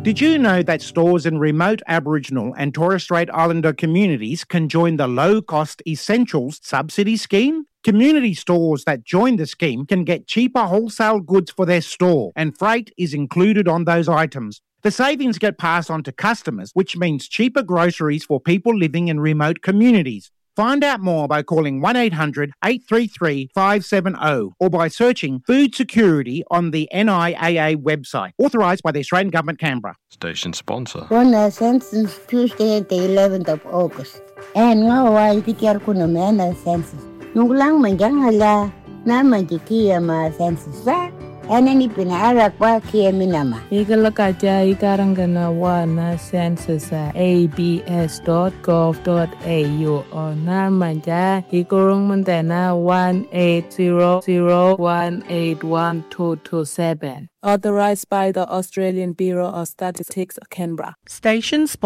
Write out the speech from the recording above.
Did you know that stores in remote Aboriginal and Torres Strait Islander communities can join the low-cost Essentials subsidy scheme? Community stores that join the scheme can get cheaper wholesale goods for their store, and freight is included on those items. The savings get passed on to customers, which means cheaper groceries for people living in remote communities. Find out more by calling 1-800-833-570 or by searching Food Security on the NIAA website, authorised by the Australian Government, Canberra. Station sponsor. Rona census Tuesday the 11th of August. And ngawa itikar ko na mena census. Nung lang manjang hala na manjikiya ma census sa. Anani pinaarak pa kiya minama. Ikalakaja ikarangana wana census abs.gov.au or namanja ikurung mantena 18001812227. Authorized by the Australian Bureau of Statistics, Canberra. Station sponsor.